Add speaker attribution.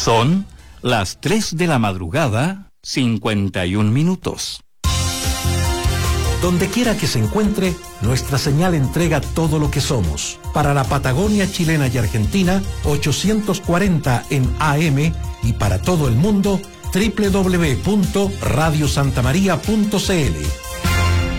Speaker 1: Son las 3 de la madrugada, 51 minutos.
Speaker 2: Donde quiera que se encuentre, nuestra señal entrega todo lo que somos. Para la Patagonia chilena y argentina, 840 en AM, y para todo el mundo, www.radiosantamaria.cl.